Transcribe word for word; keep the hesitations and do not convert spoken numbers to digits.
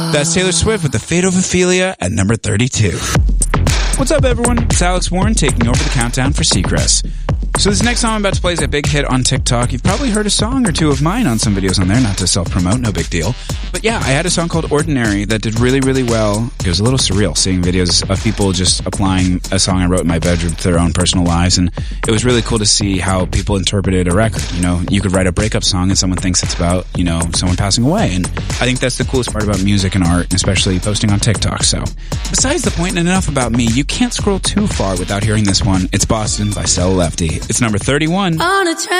That's Taylor Swift with The Fate of Ophelia at number thirty-two. What's up, everyone? It's Alex Warren taking over the countdown for Seacrest. So this next song I'm about to play is a big hit on TikTok. You've probably heard a song or two of mine on some videos on there, not to self-promote, no big deal. But yeah, I had a song called Ordinary that did really, really well. It was a little surreal seeing videos of people just applying a song I wrote in my bedroom to their own personal lives, and it was really cool to see how people interpreted a record. You know, you could write a breakup song and someone thinks it's about, you know, someone passing away, and I think that's the coolest part about music and art, and especially posting on TikTok. So, besides the point and enough about me, you can't scroll too far without hearing this one. It's Boston by Stella Lefty. It's number thirty-one. On a train